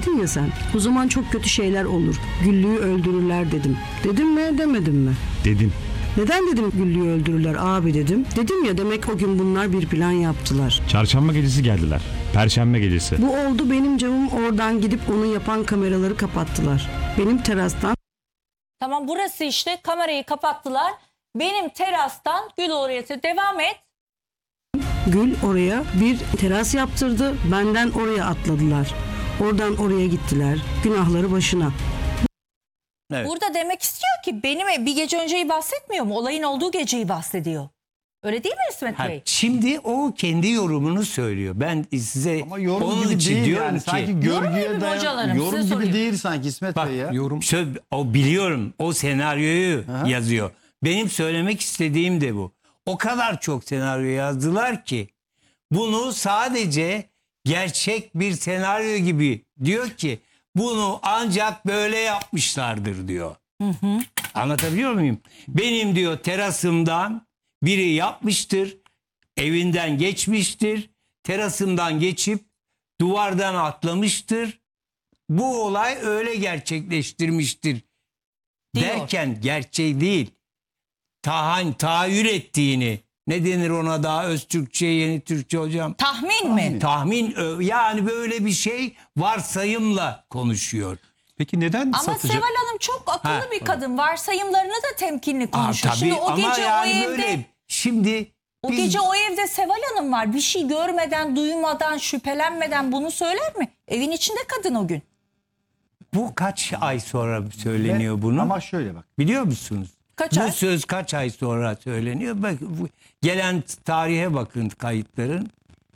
ettin ya sen. O zaman çok kötü şeyler olur. Güllü'yü öldürürler dedim. Dedim mi demedim mi? Dedin. Neden dedim Güllü'yü öldürürler abi dedim. Dedim ya, demek o gün bunlar bir plan yaptılar. Çarşamba gecesi geldiler. Perşembe gecesi. Bu oldu, benim camım oradan gidip onu yapan kameraları kapattılar. Benim terastan. Tamam, burası işte, kamerayı kapattılar. Benim terastan Gül oraya devam et. Gül oraya bir teras yaptırdı. Benden oraya atladılar. Oradan oraya gittiler. Günahları başına. Evet. Burada demek istiyor ki benim bir gece önceyi bahsetmiyor mu? Olayın olduğu geceyi bahsediyor. Öyle değil mi İsmet Ha, Bey? şimdi o kendi yorumunu söylüyor. Ben size Ama yorum onun gibi için değil diyorum yani. ki. Sanki Yorum gibi görgüye dayan. hocalarım, Yorum size gibi sorayım. değil sanki İsmet Bak, Bey ya. o biliyorum, o senaryoyu Aha. yazıyor. Benim söylemek istediğim de bu. O kadar çok senaryo yazdılar ki bunu sadece gerçek bir senaryo gibi diyor ki bunu ancak böyle yapmışlardır diyor. Anlatabiliyor muyum? Benim diyor terasımdan biri yapmıştır, evinden geçmiştir, terasımdan geçip duvardan atlamıştır. Bu olay öyle gerçekleştirmiştir Diyor. derken gerçeği değil. Tahayyül ettiğini, ne denir ona, daha öz Türkçe, yeni Türkçe hocam? Tahmin mi? Tahmin, yani böyle bir şey varsayımla konuşuyor. Peki neden Ama satıcı? Seval Hanım çok akıllı Ha. bir kadın. Varsayımlarını da temkinli konuşuyor. Tabii, Şimdi o ama gece yani o evde... böyle, şimdi O gece o evde Seval Hanım var. Bir şey görmeden, duymadan, şüphelenmeden bunu söyler mi? Evin içinde kadın o gün. bu kaç ay sonra söyleniyor bunu? Ama şöyle bak. Biliyor musunuz? Kaç bu ay? söz kaç ay sonra söyleniyor? Bak, gelen tarihe bakın kayıtların.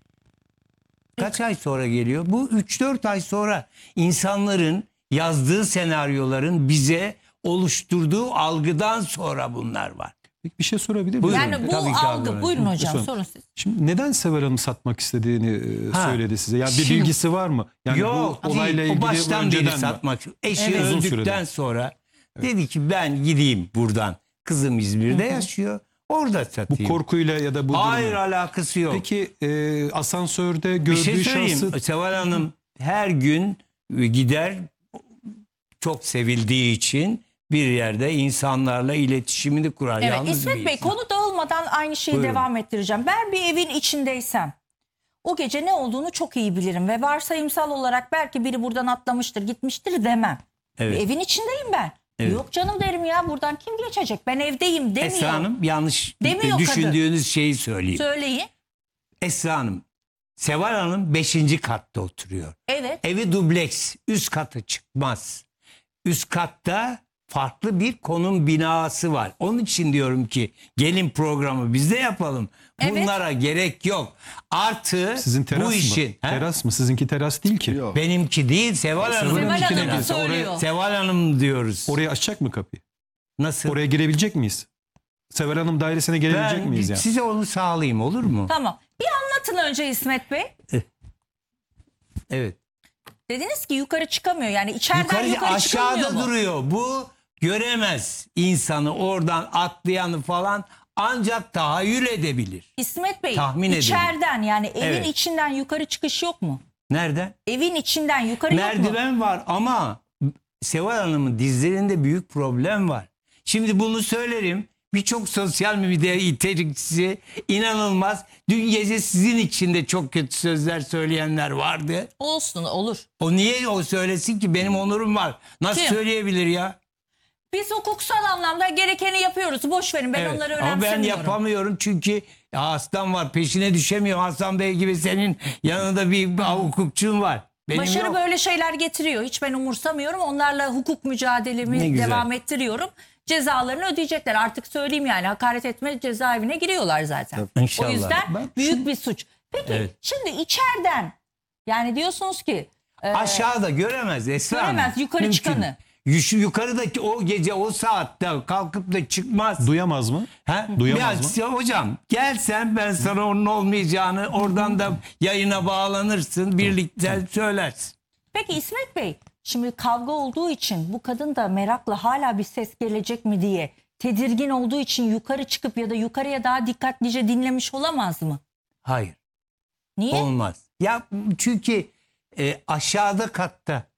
Kaç ay sonra geliyor? Bu 3-4 ay sonra insanların yazdığı senaryoların bize oluşturduğu algıdan sonra bunlar var. Peki bir şey sorabilir miyim? Buyurun. Yani bu Tabii ki algı. abi. Buyurun hocam, Lütfen. sorun siz. Şimdi neden Seval Hanım satmak istediğini Ha. söyledi size? Yani bir Şimdi- bilgisi var mı? Yani Yok bu olayla değil. O ilgili baştan önceden beri mi? satmak. Eşi Evet. Uzun öldükten süreden. sonra dedi ki ben gideyim buradan. Kızım İzmir'de yaşıyor. Orada Bu satayım. korkuyla ya da bu Hayır, durumla. alakası yok. Peki asansörde Bir gördüğü şey söyleyeyim. şahsı... Seval Hanım her gün gider, çok sevildiği için bir yerde insanlarla iletişimini kurar. Evet, Yalnız İsmet bir Bey, insan. konu dağılmadan aynı şeyi Buyurun. devam ettireceğim. Ben bir evin içindeysem o gece ne olduğunu çok iyi bilirim ve varsayımsal olarak belki biri buradan atlamıştır, gitmiştir demem. Evet. Bir evin içindeyim ben. Evet. Yok canım derim ya, buradan kim geçecek? Ben evdeyim demiyor. Esra Hanım, yanlış Demiyor düşündüğünüz şeyi söyleyeyim. Söyleyin. Esra Hanım, Seval Hanım 5. katta oturuyor. Evet. Evi dubleks, üst katı çıkmaz. Üst katta farklı bir konum binası var. Onun için diyorum ki gelin programı biz de yapalım. Evet. Bunlara gerek yok. Artı Sizin teras bu mı? işin. He? Teras mı? Sizinki teras değil ki. Yok. Benimki değil, Seval Hanım. Seval Hanım'ınkine Hanım girse söylüyor. Seval Hanım diyoruz. Oraya açacak mı kapıyı? Nasıl? Oraya girebilecek miyiz? Seval Hanım dairesine gelebilecek Ben miyiz yani? size onu sağlayayım, olur mu? Tamam. Bir anlatın önce İsmet Bey. Evet. Dediniz ki yukarı çıkamıyor. Yani içeriden yukarı çıkamıyor aşağıda mu? duruyor. Bu göremez insanı, oradan atlayanı falan, ancak tahayyül edebilir. İsmet Bey, Tahmin içeriden yani evin Evet. içinden yukarı çıkış yok mu? Nereden? Evin içinden yukarı yok mu? Merdiven var ama Seval Hanım'ın dizlerinde büyük problem var. Şimdi bunu söylerim. Birçok sosyal medya içerikçisi inanılmaz. Dün gece sizin için de çok kötü sözler söyleyenler vardı. Olsun, olur. O niye o söylesin ki, benim onurum var. Nasıl Kim? söyleyebilir ya? Biz hukuksal anlamda gerekeni yapıyoruz. Boş verin, ben Evet. onları Ama ben önemsemiyorum. yapamıyorum çünkü ya Aslan var, peşine düşemiyor. Hasan Bey gibi senin yanında bir hukukçun var. Benim Başarı yok. böyle şeyler getiriyor. Hiç ben umursamıyorum. Onlarla hukuk Ne mücadelemi güzel. devam ettiriyorum. Cezalarını ödeyecekler. Artık söyleyeyim yani, hakaret etme cezaevine giriyorlar zaten. İnşallah. O yüzden Ben büyük bir suç. Peki Evet. şimdi içeriden yani diyorsunuz ki Aşağıda göremez Esra Hanım. göremez yukarı Mümkün. çıkanı. Yukarıdaki o gece o saatte kalkıp da çıkmaz. Duyamaz mı? Ha? Duyamaz Ya, hocam gelsen ben sana onun olmayacağını, oradan da yayına bağlanırsın, birlikte söylersin. Peki İsmet Bey, şimdi kavga olduğu için bu kadın da merakla hala bir ses gelecek mi diye tedirgin olduğu için yukarı çıkıp ya da yukarıya daha dikkatlice dinlemiş olamaz mı? Hayır, Niye? olmaz. Ya çünkü aşağıda katta